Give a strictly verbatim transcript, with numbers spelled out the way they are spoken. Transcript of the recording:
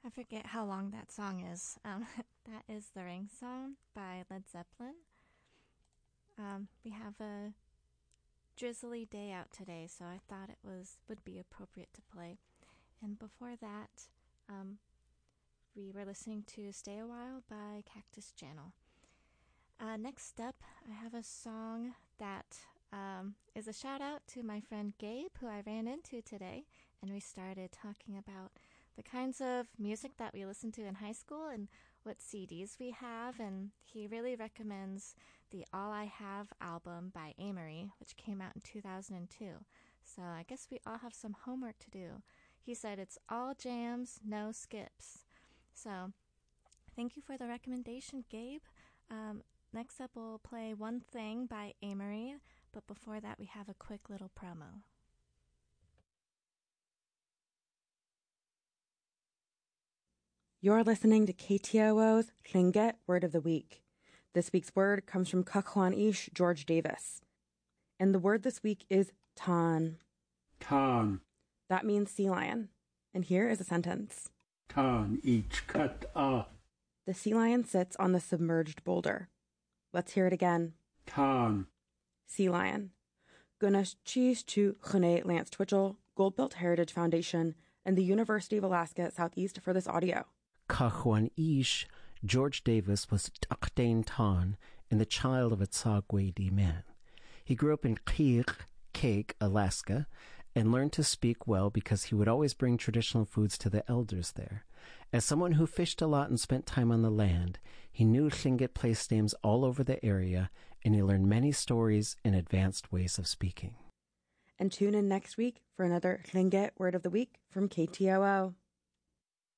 I forget how long that song is. Um, that is The Ring Song by Led Zeppelin. Um, we have a drizzly day out today, so I thought it was would be appropriate to play. And before that, um, we were listening to Stay a While by Cactus Channel. Uh, next up, I have a song that um, is a shout out to my friend Gabe, who I ran into today, and we started talking about the kinds of music that we listened to in high school and what C Ds we have, and he really recommends the All I Have album by Amory, which came out in two thousand two. So I guess we all have some homework to do. He said it's all jams, no skips. So thank you for the recommendation, Gabe. Um, next up, we'll play One Thing by Amory, but before that, we have a quick little promo. You're listening to K T O O's Tlingit Word of the Week. This week's word comes from Kakwan Ish George Davis. And the word this week is tan. Tan. That means sea lion. And here is a sentence. Tan ich kat a. The sea lion sits on the submerged boulder. Let's hear it again. Tan. Sea lion. Gunash cheese to Chune Lance Twitchell, Goldbelt Heritage Foundation, and the University of Alaska at Southeast for this audio. Kakwan Ish, George Davis was Takdain Tan and the child of a Tsagwedi man. He grew up in Kir, Cake, Alaska, and learned to speak well because he would always bring traditional foods to the elders there. As someone who fished a lot and spent time on the land, he knew Tlingit place names all over the area, and he learned many stories and advanced ways of speaking. And tune in next week for another Tlingit Word of the Week from K T O O.